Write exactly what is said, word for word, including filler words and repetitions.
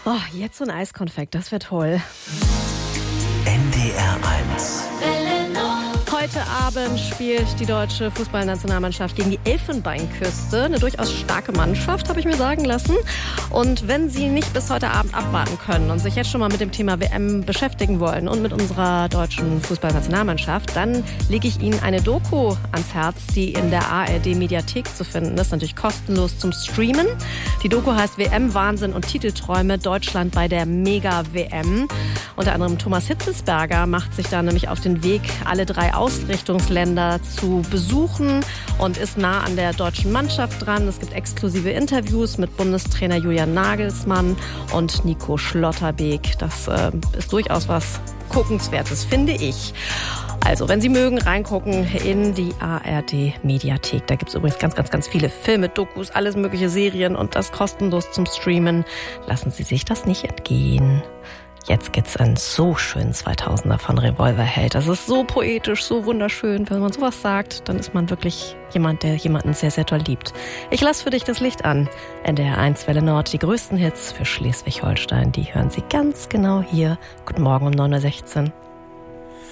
Oh, jetzt so ein Eiskonfekt, das wäre toll. N D R eins. Heute Abend spielt die deutsche Fußballnationalmannschaft gegen die Elfenbeinküste. Eine durchaus starke Mannschaft, habe ich mir sagen lassen. Und wenn Sie nicht bis heute Abend abwarten können und sich jetzt schon mal mit dem Thema W M beschäftigen wollen und mit unserer deutschen Fußballnationalmannschaft, dann lege ich Ihnen eine Doku ans Herz, die in der A R D-Mediathek zu finden ist. Natürlich kostenlos zum Streamen. Die Doku heißt W M-Wahnsinn und Titelträume Deutschland bei der Mega-W M. Unter anderem Thomas Hitzelsberger macht sich da nämlich auf den Weg, alle drei Ausrichtungsländer zu besuchen und ist nah an der deutschen Mannschaft dran. Es gibt exklusive Interviews mit Bundestrainer Julian Nagelsmann und Nico Schlotterbeck. Das äh, ist durchaus was Guckenswertes, finde ich. Also, wenn Sie mögen, reingucken in die A R D-Mediathek. Da gibt es übrigens ganz, ganz, ganz viele Filme, Dokus, alles mögliche Serien und das kostenlos zum Streamen. Lassen Sie sich das nicht entgehen. Jetzt geht's einen so schönen zweitausender von Revolverheld. Das ist so poetisch, so wunderschön. Wenn man sowas sagt, dann ist man wirklich jemand, der jemanden sehr, sehr doll liebt. Ich lasse für dich das Licht an. N D R eins Welle Nord, die größten Hits für Schleswig-Holstein, die hören Sie ganz genau hier. Guten Morgen um neun Uhr sechzehn.